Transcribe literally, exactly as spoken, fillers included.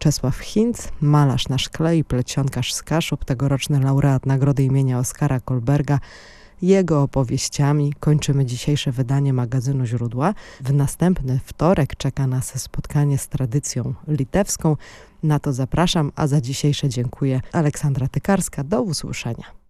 Czesław Hinc, malarz na szkle i plecionkarz z Kaszub, tegoroczny laureat nagrody imienia Oskara Kolberga. Jego opowieściami kończymy dzisiejsze wydanie magazynu Źródła. W następny wtorek czeka nas spotkanie z tradycją litewską. Na to zapraszam, a za dzisiejsze dziękuję. Aleksandra Tykarska. Do usłyszenia.